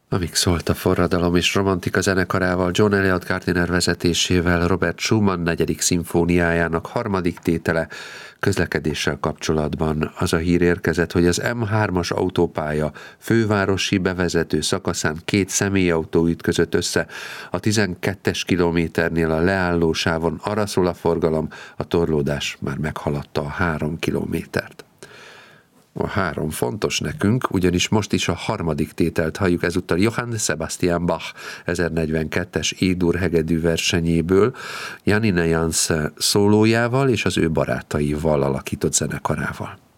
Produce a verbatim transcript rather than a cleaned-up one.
Amíg szólt a forradalom és romantika zenekarával, John Eliot Gardiner vezetésével Robert Schumann negyedik szimfóniájának harmadik tétele közlekedéssel kapcsolatban az a hír érkezett, hogy az M hármas autópálya fővárosi bevezető szakaszán két személyautó ütközött össze. A tizenkettes kilométernél a leállósávon arra szól a forgalom, a torlódás már meghaladta a három kilométert. A három fontos nekünk, ugyanis most is a harmadik tételt halljuk, ezúttal Johann Sebastian Bach ezernegyvenkettes E-dur hegedű versenyéből, Janine Jans szólójával és az ő barátaival alakított zenekarával.